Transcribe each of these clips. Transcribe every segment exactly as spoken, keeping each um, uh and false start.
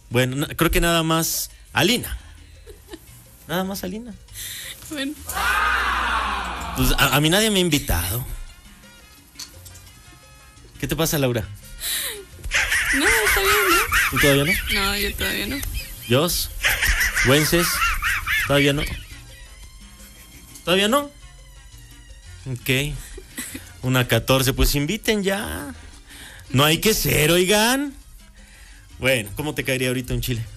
Bueno, no, creo que nada más Alina. Nada más Alina. Bueno. Pues a, a mí nadie me ha invitado. ¿Qué te pasa, Laura? No, está bien, ¿no? ¿Tú todavía no? No, yo todavía no. ¿Jos? ¿Wences? ¿Todavía no? ¿Todavía no? Ok. Una catorce, pues inviten ya. No hay que ser, oigan. Bueno, ¿cómo te caería ahorita un chile?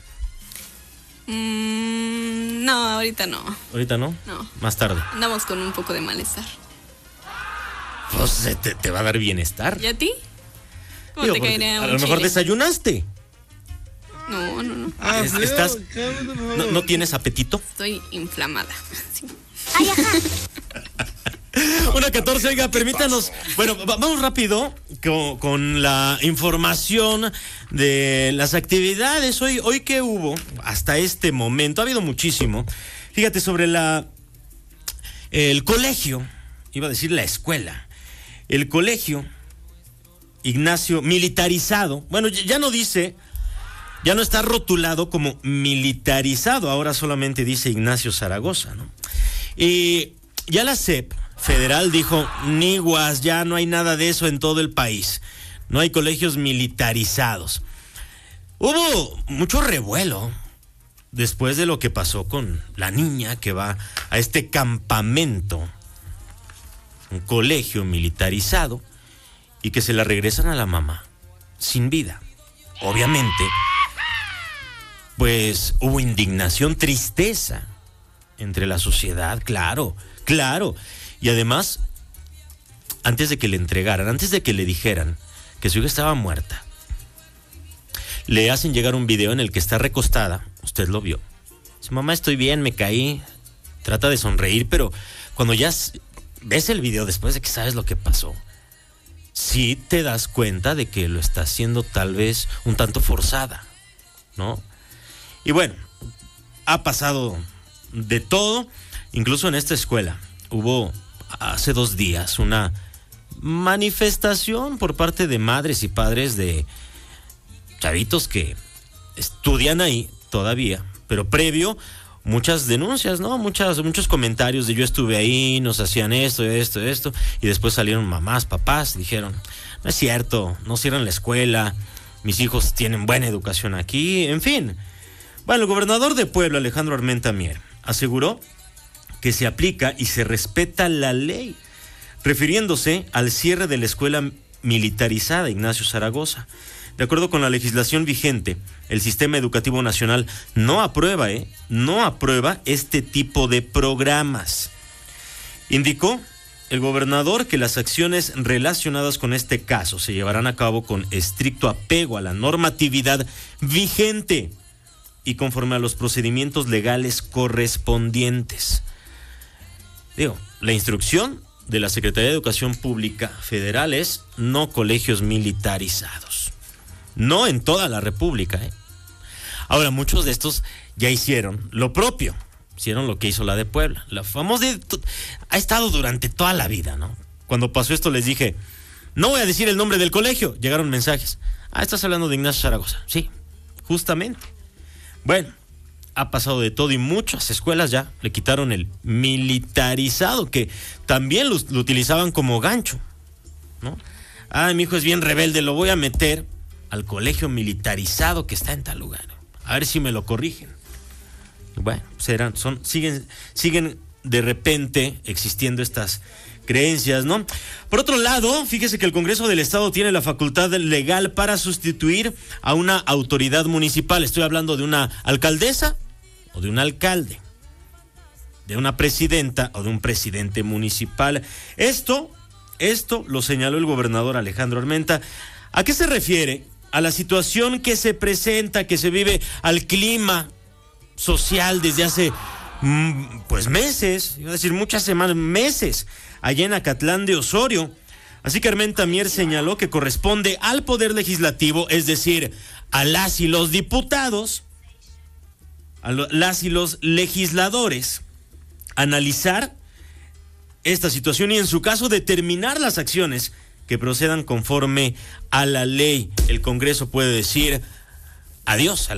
Mm, no, ahorita no. ¿Ahorita no? No. Más tarde. Andamos con un poco de malestar. Pues te, te va a dar bienestar. ¿Y a ti? ¿Cómo Digo, te caería a un lo mejor chile? desayunaste. No, no, no. Ah, Es- feo, estás- cabrón. ¿No, no tienes apetito? Estoy inflamada. Sí. Una catorce, oiga, permítanos. Bueno, va- vamos rápido con, con la información de las actividades. Hoy, hoy que hubo hasta este momento, ha habido muchísimo. Fíjate, sobre la el colegio, iba a decir la escuela, el colegio Ignacio militarizado. Bueno, ya ya no dice, ya no está rotulado como militarizado, ahora solamente dice Ignacio Zaragoza, ¿no? Y ya la S E P federal dijo, niguas, ya no hay nada de eso en todo el país. No hay colegios militarizados. Hubo mucho revuelo después de lo que pasó con la niña que va a este campamento, un colegio militarizado, y que se la regresan a la mamá sin vida. Obviamente, pues hubo indignación, tristeza entre la sociedad, claro, claro. Y además, antes de que le entregaran, antes de que le dijeran que su hija estaba muerta, le hacen llegar un video en el que está recostada, usted lo vio. Dice, mamá, estoy bien, me caí. Trata de sonreír, pero cuando ya ves el video después de que sabes lo que pasó, sí te das cuenta de que lo está haciendo tal vez un tanto forzada, ¿no? Y bueno, ha pasado de todo, incluso en esta escuela. Hubo hace dos días una manifestación por parte de madres y padres de chavitos que estudian ahí todavía, pero previo muchas denuncias, ¿no? Muchas, muchos comentarios de yo estuve ahí, nos hacían esto, esto, esto, y después salieron mamás, papás, dijeron, no es cierto, no cierran la escuela, mis hijos tienen buena educación aquí, en fin. Bueno, el gobernador de Puebla, Alejandro Armenta Mier, aseguró que se aplica y se respeta la ley, refiriéndose al cierre de la escuela militarizada Ignacio Zaragoza. De acuerdo con la legislación vigente, el Sistema Educativo Nacional no aprueba, ¿eh? No aprueba este tipo de programas. Indicó el gobernador que las acciones relacionadas con este caso se llevarán a cabo con estricto apego a la normatividad vigente y conforme a los procedimientos legales correspondientes. Digo, la instrucción de la Secretaría de Educación Pública Federal es no colegios militarizados. No en toda la República, ¿eh? Ahora, muchos de estos ya hicieron lo propio. Hicieron lo que hizo la de Puebla. La famosa de, ha estado durante toda la vida, ¿no? Cuando pasó esto les dije, no voy a decir el nombre del colegio. Llegaron mensajes. Ah, estás hablando de Ignacio Zaragoza. Sí, justamente. Bueno, ha pasado de todo y muchas escuelas ya le quitaron el militarizado, que también lo, lo utilizaban como gancho, ¿no? Ah, mi hijo es bien rebelde, lo voy a meter al colegio militarizado que está en tal lugar. A ver si me lo corrigen. Bueno, serán, son, siguen, siguen de repente existiendo estas creencias, ¿no? Por otro lado, fíjese que el Congreso del Estado tiene la facultad legal para sustituir a una autoridad municipal. Estoy hablando de una alcaldesa o de un alcalde, de una presidenta o de un presidente municipal. Esto, esto lo señaló el gobernador Alejandro Armenta. ¿A qué se refiere? A la situación que se presenta, que se vive, al clima social desde hace pues meses, iba a decir muchas semanas, meses, allá en Acatlán de Osorio. Así que Armenta Mier señaló que corresponde al Poder Legislativo, es decir, a las y los diputados, a lo, las y los legisladores, analizar esta situación y en su caso determinar las acciones que procedan conforme a la ley. El Congreso puede decir adiós a la